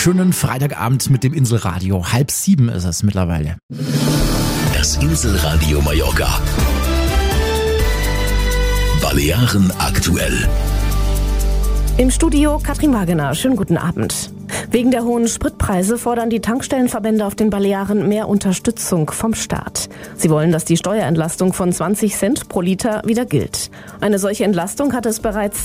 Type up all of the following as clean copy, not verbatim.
Schönen Freitagabend mit dem Inselradio. 6:30 ist es mittlerweile. Das Inselradio Mallorca. Balearen aktuell. Im Studio Katrin Wagener. Schönen guten Abend. Wegen der hohen Spritpreise fordern die Tankstellenverbände auf den Balearen mehr Unterstützung vom Staat. Sie wollen, dass die Steuerentlastung von 20 Cent pro Liter wieder gilt. Eine solche Entlastung hat es bereits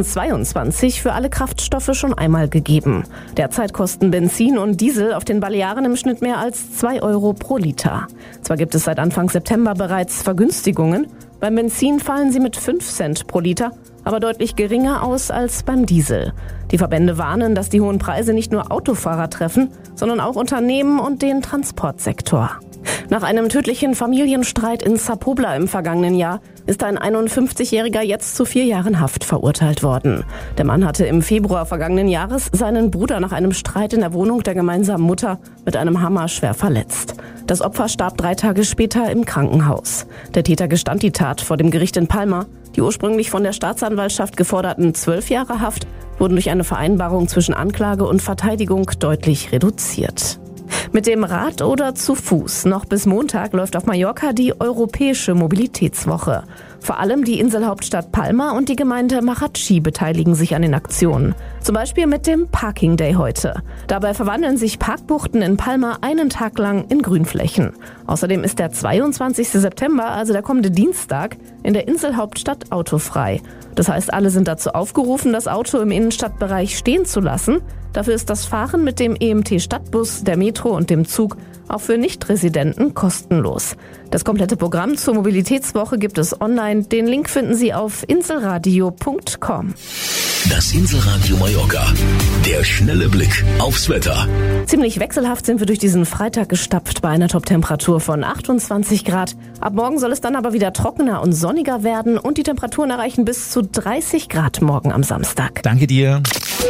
2022 für alle Kraftstoffe schon einmal gegeben. Derzeit kosten Benzin und Diesel auf den Balearen im Schnitt mehr als 2 Euro pro Liter. Zwar gibt es seit Anfang September bereits Vergünstigungen. Beim Benzin fallen sie mit 5 Cent pro Liter, aber deutlich geringer aus als beim Diesel. Die Verbände warnen, dass die hohen Preise nicht nur Autofahrer treffen, sondern auch Unternehmen und den Transportsektor. Nach einem tödlichen Familienstreit in Sa Pobla im vergangenen Jahr ist ein 51-Jähriger jetzt zu 4 Jahren Haft verurteilt worden. Der Mann hatte im Februar vergangenen Jahres seinen Bruder nach einem Streit in der Wohnung der gemeinsamen Mutter mit einem Hammer schwer verletzt. Das Opfer starb 3 Tage später im Krankenhaus. Der Täter gestand die Tat vor dem Gericht in Palma. Die ursprünglich von der Staatsanwaltschaft geforderten 12 Jahre Haft wurden durch eine Vereinbarung zwischen Anklage und Verteidigung deutlich reduziert. Mit dem Rad oder zu Fuß. Noch bis Montag läuft auf Mallorca die Europäische Mobilitätswoche. Vor allem die Inselhauptstadt Palma und die Gemeinde Marachi beteiligen sich an den Aktionen. Zum Beispiel mit dem Parking Day heute. Dabei verwandeln sich Parkbuchten in Palma einen Tag lang in Grünflächen. Außerdem ist der 22. September, also der kommende Dienstag, in der Inselhauptstadt autofrei. Das heißt, alle sind dazu aufgerufen, das Auto im Innenstadtbereich stehen zu lassen. Dafür ist das Fahren mit dem EMT-Stadtbus, der Metro und dem Zug auch für Nichtresidenten kostenlos. Das komplette Programm zur Mobilitätswoche gibt es online. Den Link finden Sie auf inselradio.com. Das Inselradio Mallorca. Der schnelle Blick aufs Wetter. Ziemlich wechselhaft sind wir durch diesen Freitag gestapft bei einer Toptemperatur von 28 Grad. Ab morgen soll es dann aber wieder trockener und sonniger werden und die Temperaturen erreichen bis zu 30 Grad morgen am Samstag. Danke dir.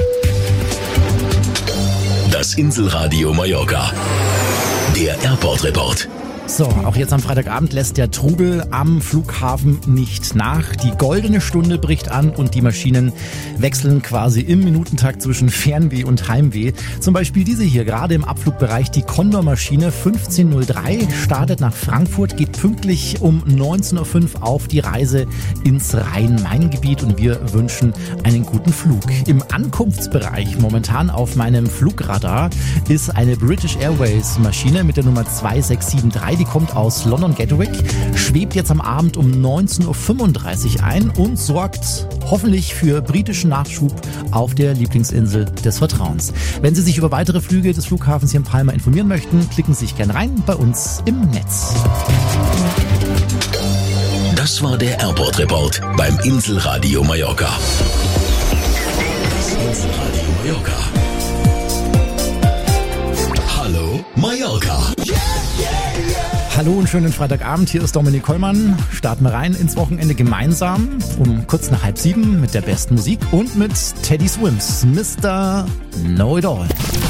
Das Inselradio Mallorca. Der Airport Report. So, auch jetzt am Freitagabend lässt der Trubel am Flughafen nicht nach. Die goldene Stunde bricht an und die Maschinen wechseln quasi im Minutentakt zwischen Fernweh und Heimweh. Zum Beispiel diese hier, gerade im Abflugbereich, die Condor-Maschine 1503 startet nach Frankfurt, geht pünktlich um 19.05 Uhr auf die Reise ins Rhein-Main-Gebiet und wir wünschen einen guten Flug. Im Ankunftsbereich momentan auf meinem Flugradar ist eine British Airways Maschine mit der Nummer 2673. Die kommt aus London Gatwick, schwebt jetzt am Abend um 19.35 Uhr ein und sorgt hoffentlich für britischen Nachschub auf der Lieblingsinsel des Vertrauens. Wenn Sie sich über weitere Flüge des Flughafens hier in Palma informieren möchten, klicken Sie sich gerne rein bei uns im Netz. Das war der Airport Report beim Inselradio Mallorca. Das Inselradio Mallorca. Hallo Mallorca. Hallo und schönen Freitagabend, hier ist Dominik Kollmann. Starten wir rein ins Wochenende gemeinsam um kurz nach 6:30 mit der besten Musik und mit Teddy Swims, Mr. Know It All.